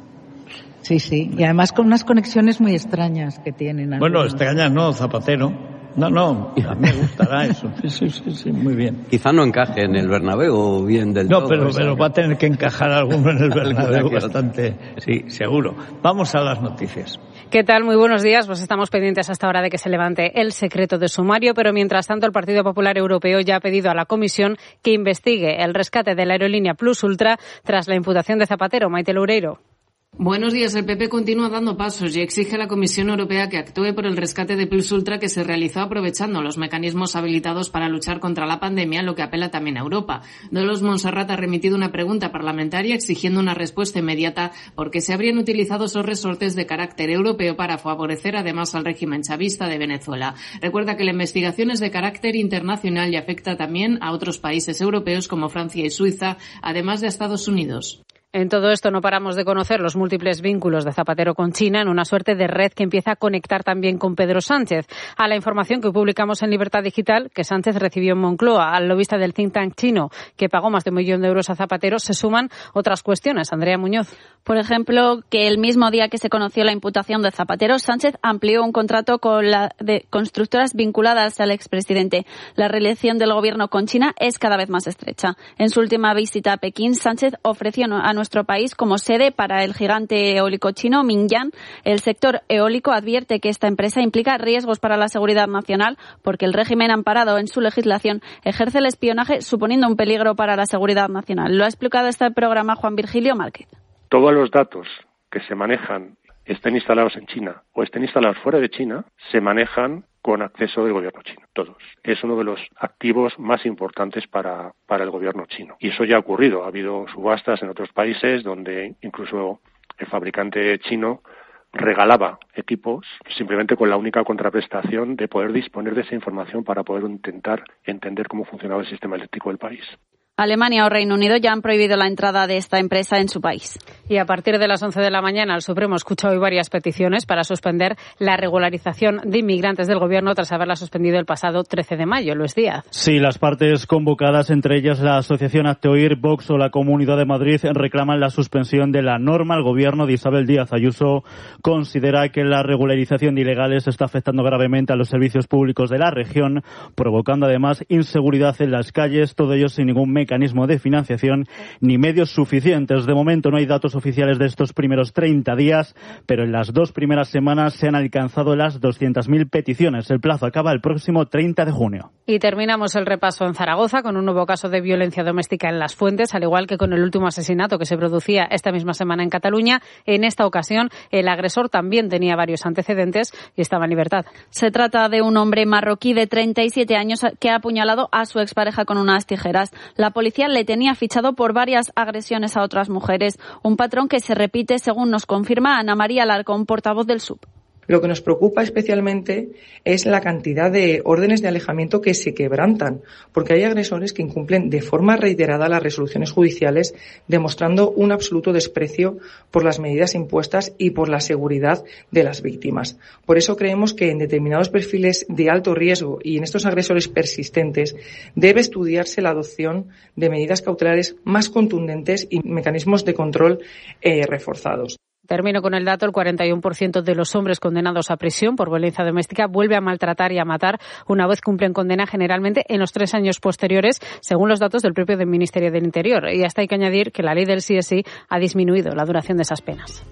Sí, sí, y además con unas conexiones muy extrañas que tienen. Bueno, extrañas no, Zapatero. No, no, a mí me gustará eso. Sí, sí, sí, sí, muy bien. Quizá no encaje en el Bernabéu bien del no, todo. No, pero, pero va a tener que encajar alguno en el Bernabéu bastante, sí, seguro. Vamos a las noticias. ¿Qué tal? Muy buenos días. Pues estamos pendientes hasta ahora de que se levante el secreto de sumario, pero mientras tanto el Partido Popular Europeo ya ha pedido a la Comisión que investigue el rescate de la aerolínea Plus Ultra tras la imputación de Zapatero. Maite Loureiro. Buenos días. El P P continúa dando pasos y exige a la Comisión Europea que actúe por el rescate de Plus Ultra que se realizó aprovechando los mecanismos habilitados para luchar contra la pandemia, lo que apela también a Europa. Dolors Montserrat ha remitido una pregunta parlamentaria exigiendo una respuesta inmediata porque se habrían utilizado esos resortes de carácter europeo para favorecer además al régimen chavista de Venezuela. Recuerda que la investigación es de carácter internacional y afecta también a otros países europeos como Francia y Suiza, además de a Estados Unidos. En todo esto no paramos de conocer los múltiples vínculos de Zapatero con China en una suerte de red que empieza a conectar también con Pedro Sánchez. A la información que publicamos en Libertad Digital, que Sánchez recibió en Moncloa al lobista del think tank chino, que pagó más de un millón de euros a Zapatero, se suman otras cuestiones. Andrea Muñoz. Por ejemplo, que el mismo día que se conoció la imputación de Zapatero, Sánchez amplió un contrato con la de constructoras vinculadas al expresidente. La relación del gobierno con China es cada vez más estrecha. En su última visita a Pekín, Sánchez ofreció a nuestro país como sede para el gigante eólico chino Mingyang. El sector eólico advierte que esta empresa implica riesgos para la seguridad nacional porque el régimen amparado en su legislación ejerce el espionaje suponiendo un peligro para la seguridad nacional. Lo ha explicado este programa Juan Virgilio Márquez. Todos los datos que se manejan, estén instalados en China o estén instalados fuera de China, se manejan con acceso del gobierno chino, todos. Es uno de los activos más importantes para, para el gobierno chino. Y eso ya ha ocurrido. Ha habido subastas en otros países donde incluso el fabricante chino regalaba equipos simplemente con la única contraprestación de poder disponer de esa información para poder intentar entender cómo funcionaba el sistema eléctrico del país. Alemania o Reino Unido ya han prohibido la entrada de esta empresa en su país. Y a partir de las once de la mañana, el Supremo escucha hoy varias peticiones para suspender la regularización de inmigrantes del Gobierno tras haberla suspendido el pasado trece de mayo. Luis Díaz. Sí, las partes convocadas, entre ellas la Asociación Acteoir, Vox o la Comunidad de Madrid, reclaman la suspensión de la norma. El Gobierno de Isabel Díaz Ayuso considera que la regularización de ilegales está afectando gravemente a los servicios públicos de la región, provocando además inseguridad en las calles, todo ello sin ningún mecanismo de financiación ni medios suficientes. De momento no hay datos oficiales de estos primeros treinta días, pero en las dos primeras semanas se han alcanzado las doscientas mil peticiones. El plazo acaba el próximo treinta de junio. Y terminamos el repaso en Zaragoza con un nuevo caso de violencia doméstica en Las Fuentes, al igual que con el último asesinato que se producía esta misma semana en Cataluña. En esta ocasión, el agresor también tenía varios antecedentes y estaba en libertad. Se trata de un hombre marroquí de treinta y siete años que ha apuñalado a su expareja con unas tijeras. La policía le tenía fichado por varias agresiones a otras mujeres, un patrón que se repite, según nos confirma Ana María Alarcón, portavoz del S U P. Lo que nos preocupa especialmente es la cantidad de órdenes de alejamiento que se quebrantan, porque hay agresores que incumplen de forma reiterada las resoluciones judiciales, demostrando un absoluto desprecio por las medidas impuestas y por la seguridad de las víctimas. Por eso creemos que en determinados perfiles de alto riesgo y en estos agresores persistentes debe estudiarse la adopción de medidas cautelares más contundentes y mecanismos de control eh, reforzados. Termino con el dato, el cuarenta y uno por ciento de los hombres condenados a prisión por violencia doméstica vuelve a maltratar y a matar una vez cumplen condena, generalmente en los tres años posteriores, según los datos del propio del Ministerio del Interior. Y hasta hay que añadir que la ley del sí es sí ha disminuido la duración de esas penas.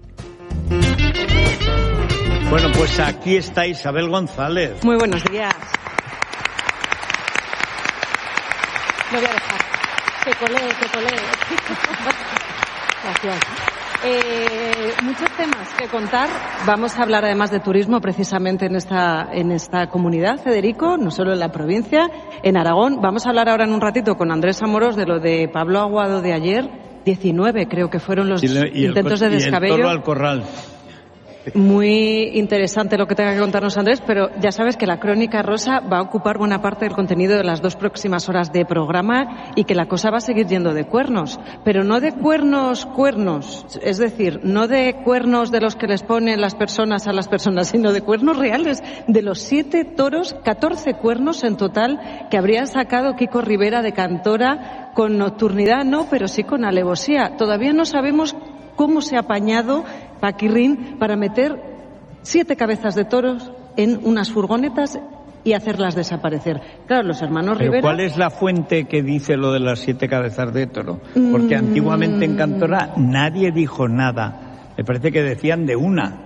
Bueno, pues aquí está Isabel González. Muy buenos días. Lo voy a dejar. Que colee, que colee. Gracias. Eh, muchos temas que contar. Vamos a hablar además de turismo precisamente en esta, en esta comunidad, Federico, no solo en la provincia, en Aragón. Vamos a hablar ahora en un ratito con Andrés Amorós de lo de Pablo Aguado de ayer. diecinueve creo que fueron los y le, y intentos el, de descabello. Y el toro al corral. Muy interesante lo que tenga que contarnos Andrés, pero ya sabes que la Crónica Rosa va a ocupar buena parte del contenido de las dos próximas horas de programa y que la cosa va a seguir yendo de cuernos, pero no de cuernos, cuernos, es decir, no de cuernos de los que les ponen las personas a las personas, sino de cuernos reales, de los siete toros, catorce cuernos en total que habría sacado Kiko Rivera de Cantora, con nocturnidad no, pero sí con alevosía. Todavía no sabemos cómo se ha apañado Paquirrín para meter siete cabezas de toros en unas furgonetas y hacerlas desaparecer. Claro, los hermanos ¿Pero Rivera... ¿Cuál es la fuente que dice lo de las siete cabezas de toro? Porque mm... antiguamente en Cantora nadie dijo nada. Me parece que decían de una.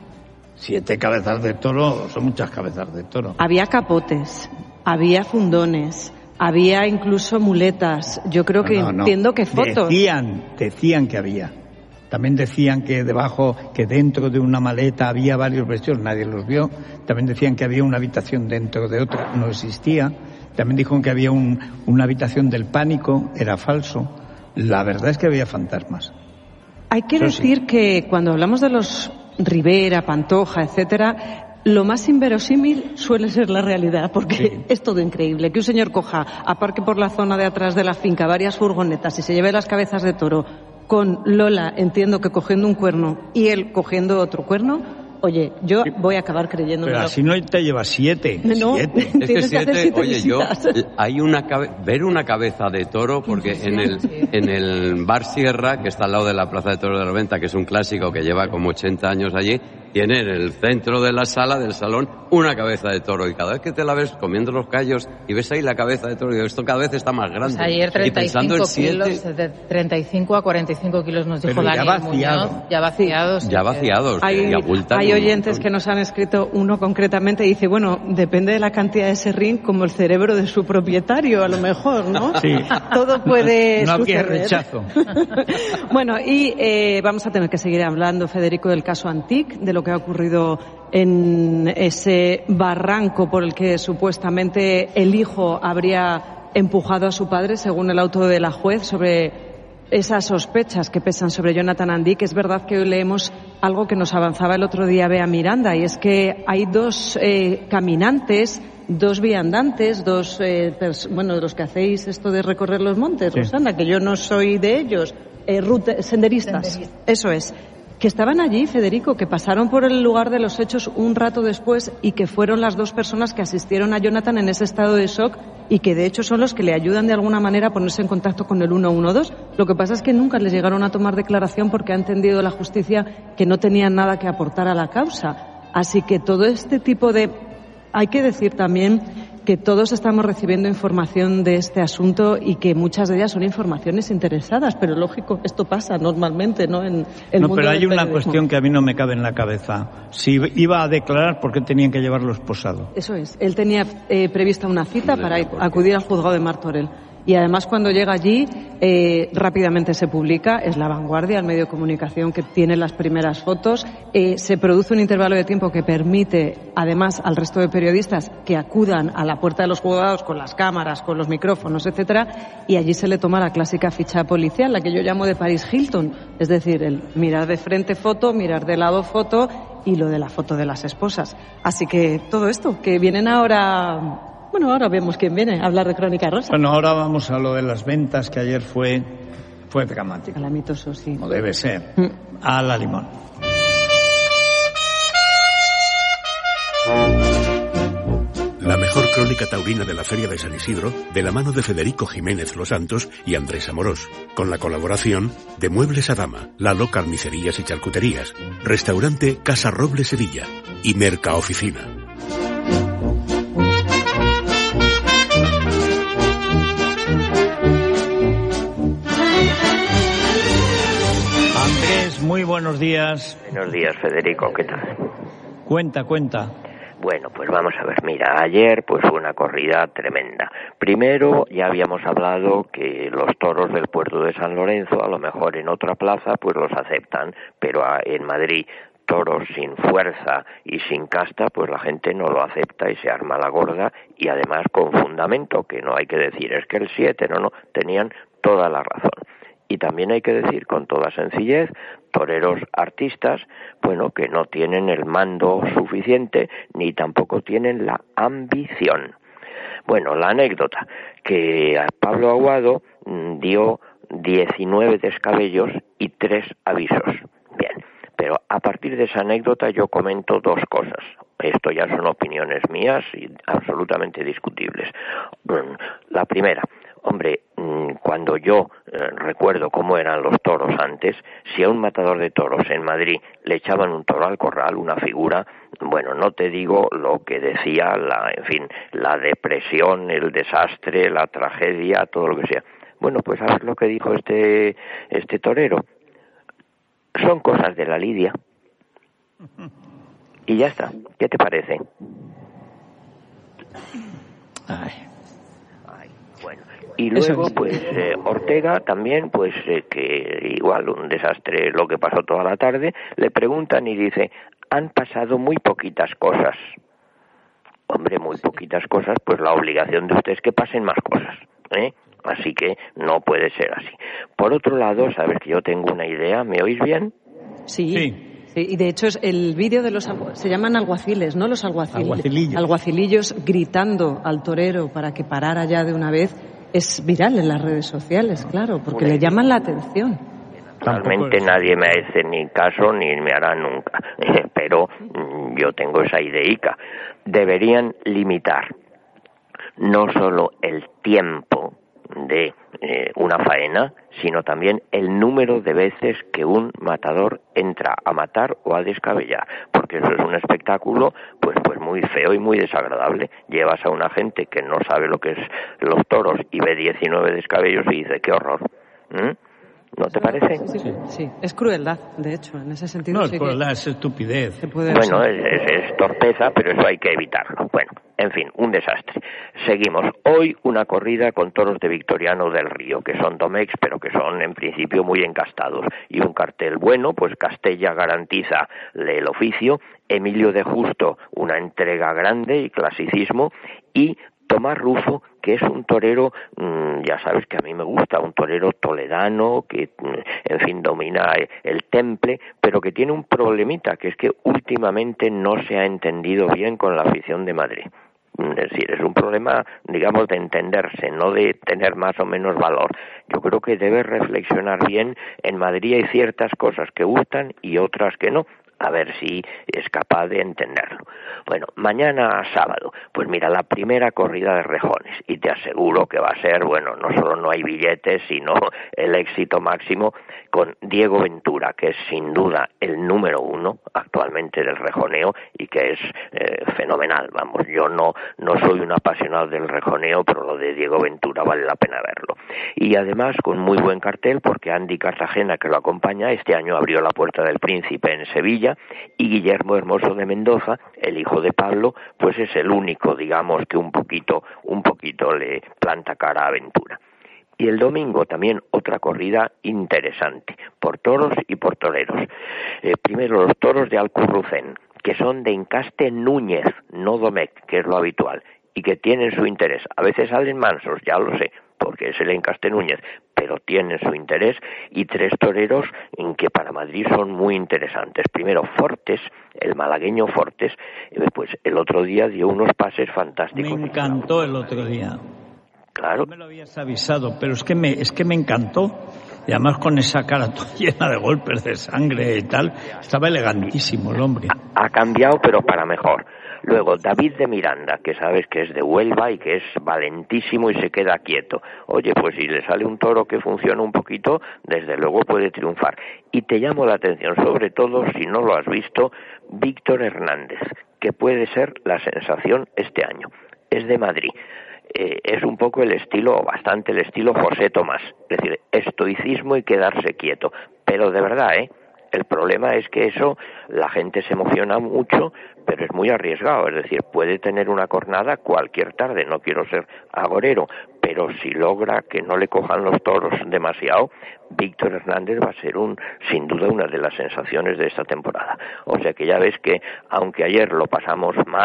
Siete cabezas de toro son muchas cabezas de toro. Había capotes, había fundones, había incluso muletas. Yo creo que no, no, entiendo no. que fotos... Decían, decían que había. También decían que debajo, que dentro de una maleta había varios vestidos, nadie los vio. También decían que había una habitación dentro de otra, no existía. También dijeron que había un, una habitación del pánico, era falso. La verdad es que había fantasmas. Hay que Eso decir sí. que cuando hablamos de los Rivera, Pantoja, etcétera, lo más inverosímil suele ser la realidad, porque sí. es todo increíble. Que un señor coja, aparque por la zona de atrás de la finca varias furgonetas y se lleve las cabezas de toro, con Lola, entiendo que cogiendo un cuerno y él cogiendo otro cuerno, oye, yo voy a acabar creyendo. Pero así no te llevas siete. No, siete. Es que siete, que siete oye, visitas. yo, hay una cabe- ver una cabeza de toro, porque en el, en el Bar Sierra, que está al lado de la Plaza de Toros de la Venta, que es un clásico que lleva como ochenta años allí, tiene en el centro de la sala, del salón, una cabeza de toro. Y cada vez que te la ves comiendo los callos y ves ahí la cabeza de toro, y esto cada vez está más grande. Pues ayer treinta y cinco y kilos, de treinta y cinco a cuarenta y cinco kilos nos dijo Pero Daniel ya vaciado. Muñoz. Ya vaciados. Ya vaciados. Hay, y abultan hay oyentes que nos han escrito, uno concretamente dice, bueno, depende de la cantidad de serrín, como el cerebro de su propietario, a lo mejor, ¿no? Sí. Todo puede No había suceder. rechazo. Bueno, y eh, vamos a tener que seguir hablando, Federico, del caso Antic, de lo que ha ocurrido en ese barranco por el que supuestamente el hijo habría empujado a su padre, según el auto de la juez, sobre esas sospechas que pesan sobre Jonathan Antic. Es verdad que hoy leemos algo que nos avanzaba el otro día Bea Miranda, y es que hay dos eh, caminantes, dos viandantes, dos, eh, pers- bueno, de los que hacéis esto de recorrer los montes, sí. Rosana, que yo no soy de ellos, eh, rute- senderistas, senderistas, eso es, que estaban allí, Federico, que pasaron por el lugar de los hechos un rato después y que fueron las dos personas que asistieron a Jonathan en ese estado de shock y que de hecho son los que le ayudan de alguna manera a ponerse en contacto con el uno uno dos. Lo que pasa es que nunca les llegaron a tomar declaración porque ha entendido la justicia que no tenían nada que aportar a la causa. Así que todo este tipo de... Hay que decir también que todos estamos recibiendo información de este asunto y que muchas de ellas son informaciones interesadas, pero lógico, esto pasa normalmente, ¿no? En el no, mundo pero hay del una periodismo. cuestión que a mí no me cabe en la cabeza. Si iba a declarar, ¿por qué tenían que llevarlo esposado? Eso es. Él tenía eh, prevista una cita para ir, acudir al juzgado de Martorell. Y además, cuando llega allí, eh, rápidamente se publica, es La Vanguardia, el medio de comunicación que tiene las primeras fotos. Eh, se produce un intervalo de tiempo que permite, además, al resto de periodistas que acudan a la puerta de los juzgados con las cámaras, con los micrófonos, etcétera, y allí se le toma la clásica ficha policial, la que yo llamo de Paris Hilton. Es decir, el mirar de frente foto, mirar de lado foto y lo de la foto de las esposas. Así que todo esto, que vienen ahora... Bueno, ahora vemos quién viene a hablar de Crónica Rosa. Bueno, ahora vamos a lo de las ventas, que ayer fue, fue dramático. Calamitoso, sí. Como debe ser. Mm. A la limón. La mejor crónica taurina de la Feria de San Isidro, de la mano de Federico Jiménez Los Santos y Andrés Amorós, con la colaboración de Muebles Adama, Lalo Carnicerías y Charcuterías, Restaurante Casa Roble Sevilla y Merca Oficina. Muy buenos días. Buenos días, Federico, ¿qué tal? Cuenta, cuenta. Bueno, pues vamos a ver, mira, ayer pues fue una corrida tremenda. Primero, ya habíamos hablado que los toros del puerto de San Lorenzo, a lo mejor en otra plaza, pues los aceptan, pero en Madrid, toros sin fuerza y sin casta, pues la gente no lo acepta y se arma la gorda, y además con fundamento, que no hay que decir, es que el siete, no, no, tenían toda la razón. Y también hay que decir con toda sencillez, toreros artistas, bueno, que no tienen el mando suficiente ni tampoco tienen la ambición. Bueno, la anécdota, que a Pablo Aguado dio diecinueve descabellos y tres avisos. Bien, pero a partir de esa anécdota yo comento dos cosas. Esto ya son opiniones mías y absolutamente discutibles. La primera, hombre, cuando yo eh, recuerdo cómo eran los toros antes, si a un matador de toros en Madrid le echaban un toro al corral, una figura, bueno, no te digo lo que decía, la, en fin, la depresión, el desastre, la tragedia, todo lo que sea. Bueno, pues ¿sabes lo que dijo este, este torero? Son cosas de la lidia. Y ya está. ¿Qué te parece? Ay. Ay, bueno. Y luego, pues, eh, Ortega también, pues, eh, que igual un desastre lo que pasó toda la tarde, le preguntan y dice, han pasado muy poquitas cosas. Hombre, muy poquitas cosas, pues la obligación de usted es que pasen más cosas, ¿eh? Así que no puede ser así. Por otro lado, sabes que yo tengo una idea, ¿me oís bien? Sí. sí. Sí, y de hecho es el vídeo de los se llaman alguaciles, ¿no? Los alguaciles, alguacilillos. alguacilillos gritando al torero para que parara ya de una vez es viral en las redes sociales, claro, porque le llaman la atención. Realmente nadie me hace ni caso ni me hará nunca, pero yo tengo esa ideica. Deberían limitar no solo el tiempo de eh, una faena, sino también el número de veces que un matador entra a matar o a descabellar, porque eso es un espectáculo pues pues muy feo y muy desagradable. Llevas a una gente que no sabe lo que es los toros y ve diecinueve descabellos y dice, qué horror. ¿Mm? ¿No te parece? Sí, sí, sí, es crueldad, de hecho, en ese sentido. No, sí es crueldad, es estupidez. Bueno, es, es, es torpeza, pero eso hay que evitarlo. Bueno, en fin, un desastre. Seguimos. Hoy una corrida con toros de Victoriano del Río, que son domex, pero que son en principio muy encastados. Y un cartel bueno, pues Castella garantiza el oficio, Emilio de Justo una entrega grande y clasicismo, y Tomás Rufo, que es un torero, mmm, ya sabes que a mí me gusta, un torero toledano, que en fin domina el temple, pero que tiene un problemita, que es que últimamente no se ha entendido bien con la afición de Madrid. Es decir, es un problema, digamos, de entenderse, no de tener más o menos valor. Yo creo que debe reflexionar bien. En Madrid hay ciertas cosas que gustan y otras que no. A ver si es capaz de entenderlo. Bueno, mañana sábado, pues mira, la primera corrida de rejones, y te aseguro que va a ser, bueno, no solo no hay billetes, sino el éxito máximo con Diego Ventura, que es sin duda el número uno actualmente del rejoneo y que es eh, fenomenal. Vamos, yo no, no soy un apasionado del rejoneo, pero lo de Diego Ventura vale la pena verlo. Y además con muy buen cartel, porque Andy Cartagena, que lo acompaña, este año abrió la Puerta del Príncipe en Sevilla, y Guillermo Hermoso de Mendoza, el hijo de Pablo, pues es el único, digamos, que un poquito, un poquito le planta cara a Ventura. Y el domingo también otra corrida interesante, por toros y por toreros. Eh, primero los toros de Alcurrucén, que son de encaste Núñez, no Domecq, que es lo habitual, y que tienen su interés. A veces salen mansos, ya lo sé, porque es el encaste Núñez, pero tienen su interés, y tres toreros en que para Madrid son muy interesantes. Primero Fortes, el malagueño Fortes, pues el otro día dio unos pases fantásticos. Me encantó el otro día. Claro. No me lo habías avisado, pero es que me, es que me encantó. Y además con esa cara toda llena de golpes de sangre y tal, estaba elegantísimo el hombre. Ha, ha cambiado, pero para mejor. Luego, David de Miranda, que sabes que es de Huelva y que es valentísimo y se queda quieto. Oye, pues si le sale un toro que funciona un poquito, desde luego puede triunfar. Y te llamo la atención, sobre todo, si no lo has visto, Víctor Hernández, que puede ser la sensación este año. Es de Madrid. Eh, es un poco el estilo, bastante el estilo José Tomás. Es decir, estoicismo y quedarse quieto. Pero de verdad, ¿eh? El problema es que eso, la gente se emociona mucho, pero es muy arriesgado. Es decir, puede tener una cornada cualquier tarde, no quiero ser agorero, pero si logra que no le cojan los toros demasiado, Víctor Hernández va a ser un, sin duda, una de las sensaciones de esta temporada. O sea que ya ves que, aunque ayer lo pasamos mal,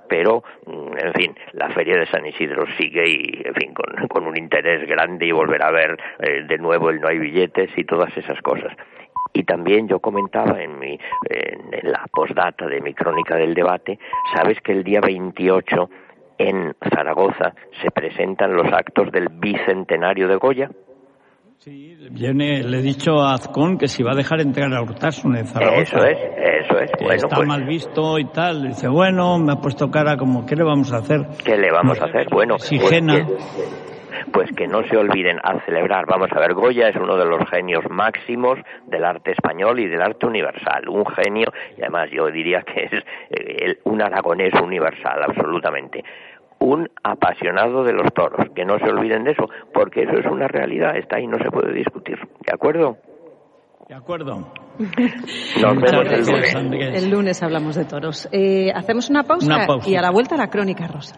pero, en fin, la Feria de San Isidro sigue y, en fin, con, con un interés grande y volverá a ver eh, de nuevo el no hay billetes y todas esas cosas. Y también yo comentaba en mi en, en la postdata de mi crónica del debate, sabes que el día veintiocho en Zaragoza se presentan los actos del bicentenario de Goya. Sí, viene, le he dicho a Azcón que si va a dejar entrar a Urtasun en Zaragoza. Eso es, eso es. Que bueno, está pues, mal visto y tal. Dice, bueno, me ha puesto cara como, ¿qué le vamos a hacer? ¿Qué le vamos no a hacer? Bueno, Sigena. Pues que, pues que no se olviden a celebrar. Vamos a ver, Goya es uno de los genios máximos del arte español y del arte universal. Un genio, y además yo diría que es eh, el, un aragonés universal, absolutamente. Un apasionado de los toros, que no se olviden de eso, porque eso es una realidad, está ahí, no se puede discutir. ¿De acuerdo? De acuerdo. Nos vemos el lunes. El lunes hablamos de toros. Eh, hacemos una pausa, una pausa y a la vuelta la crónica rosa.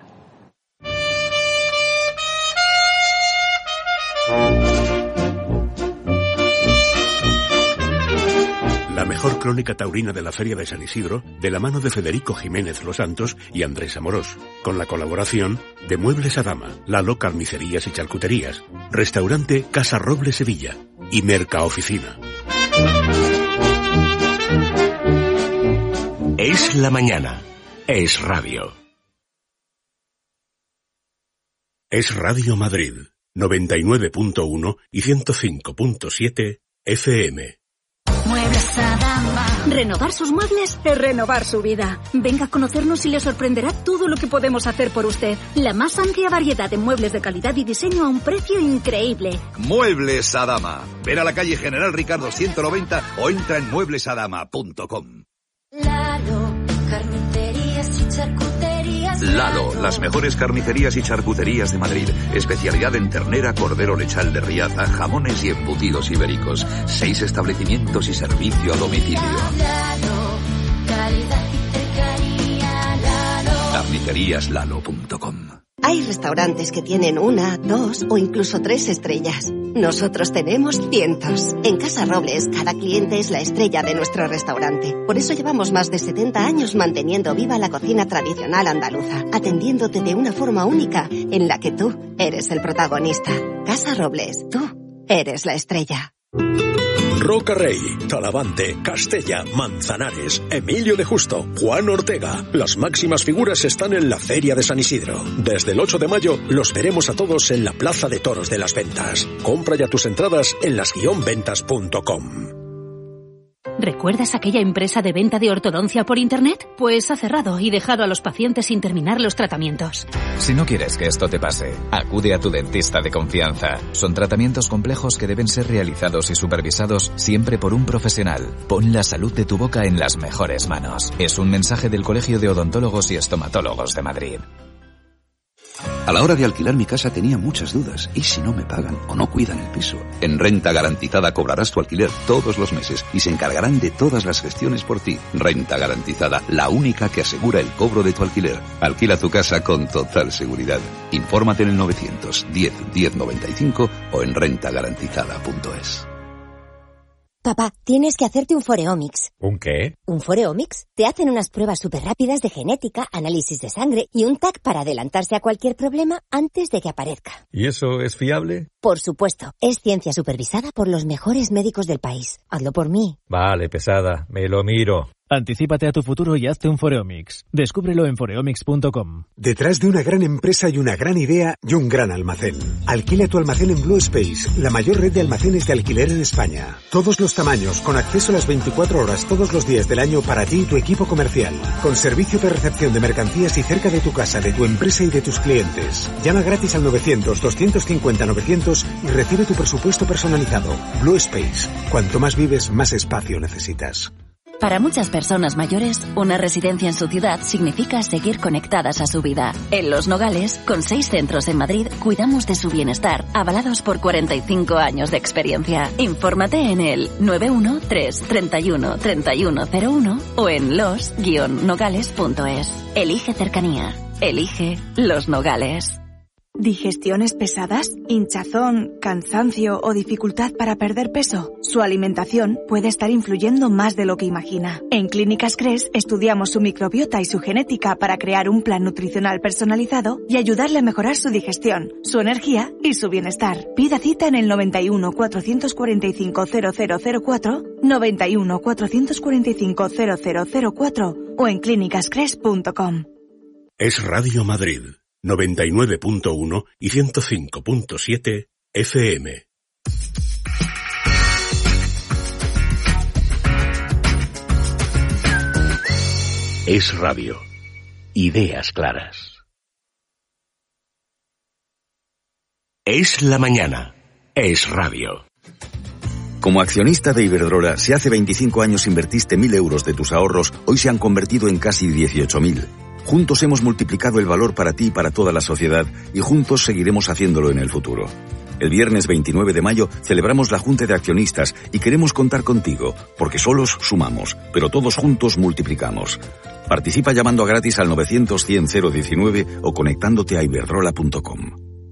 La mejor crónica taurina de la Feria de San Isidro, de la mano de Federico Jiménez Los Santos y Andrés Amorós, con la colaboración de Muebles Adama, Lalo Carnicerías y Charcuterías, Restaurante Casa Roble Sevilla y Mercaoficina. Es la mañana. Es radio. Es Radio Madrid, noventa y nueve punto uno y ciento cinco punto siete F M. Muebles Adama. Renovar sus muebles es renovar su vida. Venga a conocernos y le sorprenderá todo lo que podemos hacer por usted. La más amplia variedad de muebles de calidad y diseño a un precio increíble. Muebles Adama. Ven a la calle General Ricardo ciento noventa o entra en muebles adama punto com. Lalo, carnicerías y charcuterías. Lalo, las mejores carnicerías y charcuterías de Madrid. Especialidad en ternera, cordero lechal de Riaza, jamones y embutidos ibéricos. Seis establecimientos y servicio a domicilio. Lalo, calidad y cercanía. Lalo. carnicerías lalo punto com. Hay restaurantes que tienen una, dos o incluso tres estrellas. Nosotros tenemos cientos. En Casa Robles, cada cliente es la estrella de nuestro restaurante. Por eso llevamos más de setenta años manteniendo viva la cocina tradicional andaluza, atendiéndote de una forma única en la que tú eres el protagonista. Casa Robles, tú eres la estrella. Roca Rey, Talavante, Castella, Manzanares, Emilio de Justo, Juan Ortega. Las máximas figuras están en la Feria de San Isidro. Desde el ocho de mayo los veremos a todos en la Plaza de Toros de las Ventas. Compra ya tus entradas en las guion ventas punto com. ¿Recuerdas aquella empresa de venta de ortodoncia por Internet? Pues ha cerrado y dejado a los pacientes sin terminar los tratamientos. Si no quieres que esto te pase, acude a tu dentista de confianza. Son tratamientos complejos que deben ser realizados y supervisados siempre por un profesional. Pon la salud de tu boca en las mejores manos. Es un mensaje del Colegio de Odontólogos y Estomatólogos de Madrid. A la hora de alquilar mi casa tenía muchas dudas. ¿Y si no me pagan o no cuidan el piso? En Renta Garantizada cobrarás tu alquiler todos los meses y se encargarán de todas las gestiones por ti. Renta Garantizada, la única que asegura el cobro de tu alquiler. Alquila tu casa con total seguridad. Infórmate en el novecientos diez diez noventa y cinco o en renta garantizada punto es. Papá, tienes que hacerte un Foreomics. ¿Un qué? Un Foreomics. Te hacen unas pruebas súper rápidas de genética, análisis de sangre y un tag para adelantarse a cualquier problema antes de que aparezca. ¿Y eso es fiable? Por supuesto. Es ciencia supervisada por los mejores médicos del país. Hazlo por mí. Vale, pesada. Me lo miro. Anticípate a tu futuro y hazte un Foreomics. Descúbrelo en foreomics punto com. Detrás de una gran empresa hay una gran idea y un gran almacén. Alquila tu almacén en Blue Space, la mayor red de almacenes de alquiler en España. Todos los tamaños, con acceso a las veinticuatro horas todos los días del año para ti y tu equipo comercial. Con servicio de recepción de mercancías y cerca de tu casa, de tu empresa y de tus clientes. Llama gratis al novecientos doscientos cincuenta novecientos y recibe tu presupuesto personalizado. Blue Space. Cuanto más vives, más espacio necesitas. Para muchas personas mayores, una residencia en su ciudad significa seguir conectadas a su vida. En Los Nogales, con seis centros en Madrid, cuidamos de su bienestar, avalados por cuarenta y cinco años de experiencia. Infórmate en el nueve uno tres, treinta y uno, treinta y uno cero uno o en los guion nogales punto es. Elige cercanía. Elige Los Nogales. ¿Digestiones pesadas? ¿Hinchazón, cansancio o dificultad para perder peso? Su alimentación puede estar influyendo más de lo que imagina. En Clínicas Cres estudiamos su microbiota y su genética para crear un plan nutricional personalizado y ayudarle a mejorar su digestión, su energía y su bienestar. Pida cita en el noventa y uno, cuatrocientos cuarenta y cinco, cero cero cero cuatro, noventa y uno, cuatrocientos cuarenta y cinco, cero cero cero cuatro o en clínicas cres punto com. Es Radio Madrid, noventa y nueve punto uno y ciento cinco punto siete F M. Es Radio. Ideas claras. Es la mañana. Es Radio. Como accionista de Iberdrola, si hace veinticinco años invertiste mil euros de tus ahorros, hoy se han convertido en casi dieciocho mil. Juntos hemos multiplicado el valor para ti y para toda la sociedad y juntos seguiremos haciéndolo en el futuro. El viernes veintinueve de mayo celebramos la Junta de Accionistas y queremos contar contigo, porque solos sumamos, pero todos juntos multiplicamos. Participa llamando a gratis al novecientos cien cero diecinueve o conectándote a iberdrola punto com.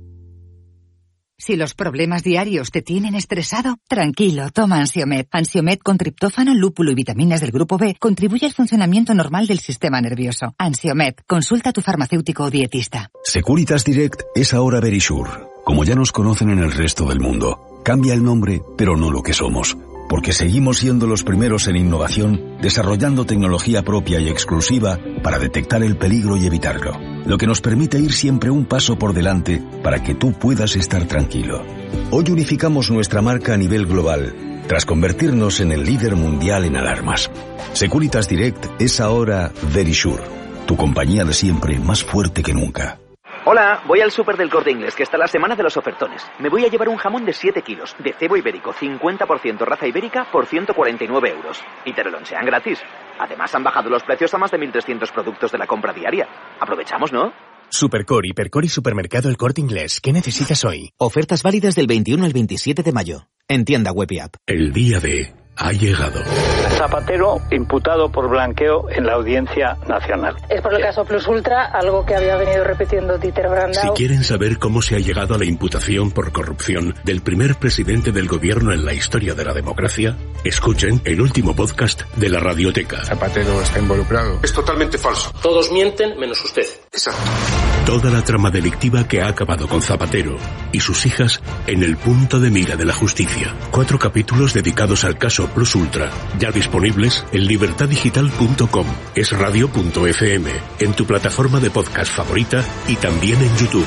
Si los problemas diarios te tienen estresado, tranquilo, toma Ansiomed. Ansiomed con triptófano, lúpulo y vitaminas del grupo B contribuye al funcionamiento normal del sistema nervioso. Ansiomed, consulta a tu farmacéutico o dietista. Securitas Direct es ahora Verisure, como ya nos conocen en el resto del mundo. Cambia el nombre, pero no lo que somos. Porque seguimos siendo los primeros en innovación, desarrollando tecnología propia y exclusiva para detectar el peligro y evitarlo. Lo que nos permite ir siempre un paso por delante para que tú puedas estar tranquilo. Hoy unificamos nuestra marca a nivel global, tras convertirnos en el líder mundial en alarmas. Securitas Direct es ahora Verisure, tu compañía de siempre más fuerte que nunca. Hola, voy al súper del Corte Inglés, que está la semana de los ofertones. Me voy a llevar un jamón de siete kilos, de cebo ibérico, cincuenta por ciento raza ibérica, por ciento cuarenta y nueve euros. Y te lo lonchean gratis. Además, han bajado los precios a más de mil trescientos productos de la compra diaria. Aprovechamos, ¿no? Supercore, Hipercore y Supermercado El Corte Inglés. ¿Qué necesitas hoy? Ofertas válidas del veintiuno al veintisiete de mayo. En tienda web y app. El día de... ha llegado. Zapatero imputado por blanqueo en la Audiencia Nacional. Es por el caso Plus Ultra, algo que había venido repitiendo Dieter Brandau. Si quieren saber cómo se ha llegado a la imputación por corrupción del primer presidente del gobierno en la historia de la democracia, escuchen el último podcast de la Radioteca. Zapatero está involucrado. Es totalmente falso. Todos mienten menos usted. Exacto. Toda la trama delictiva que ha acabado con Zapatero y sus hijas en el punto de mira de la justicia. Cuatro capítulos dedicados al caso Plus Ultra, ya disponibles en libertad digital punto com, es radio punto f m, en tu plataforma de podcast favorita y también en YouTube.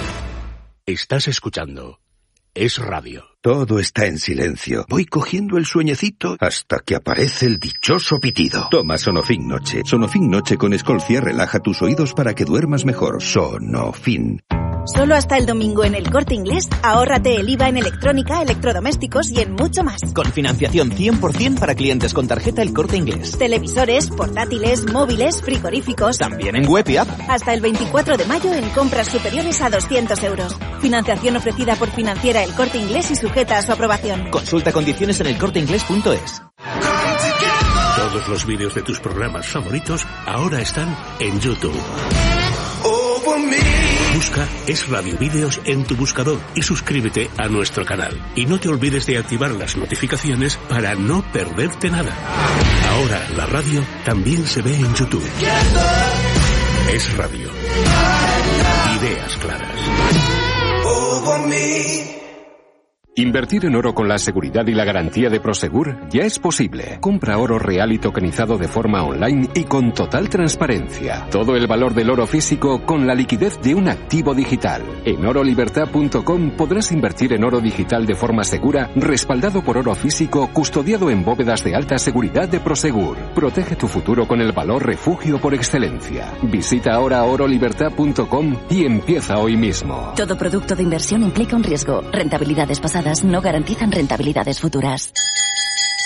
Estás escuchando Es Radio. Todo está en silencio. Voy cogiendo el sueñecito hasta que aparece el dichoso pitido. Toma Sonofin Noche. Sonofin Noche con Escolcia relaja tus oídos para que duermas mejor. Sonofin. Solo hasta el domingo en El Corte Inglés, ahórrate el I V A en electrónica, electrodomésticos y en mucho más. Con financiación cien por ciento para clientes con tarjeta El Corte Inglés. Televisores, portátiles, móviles, frigoríficos. También en web y app. Hasta el veinticuatro de mayo en compras superiores a doscientos euros. Financiación ofrecida por Financiera El Corte Inglés y sujeta a su aprobación. Consulta condiciones en el corte inglés punto es. Todos los vídeos de tus programas favoritos ahora están en YouTube. Busca Es Radio Vídeos en tu buscador y suscríbete a nuestro canal. Y no te olvides de activar las notificaciones para no perderte nada. Ahora la radio también se ve en YouTube. Es Radio. Ideas claras. Invertir en oro con la seguridad y la garantía de Prosegur ya es posible. Compra oro real y tokenizado de forma online y con total transparencia. Todo el valor del oro físico con la liquidez de un activo digital. En oro libertad punto com podrás invertir en oro digital de forma segura, respaldado por oro físico, custodiado en bóvedas de alta seguridad de Prosegur. Protege tu futuro con el valor refugio por excelencia. Visita ahora oro libertad punto com y empieza hoy mismo. Todo producto de inversión implica un riesgo. Rentabilidades pasadas no garantizan rentabilidades futuras.